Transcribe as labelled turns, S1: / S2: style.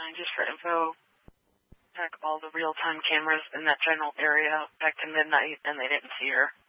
S1: just for info, check all the real-time cameras in that general area back to midnight, and they didn't see her.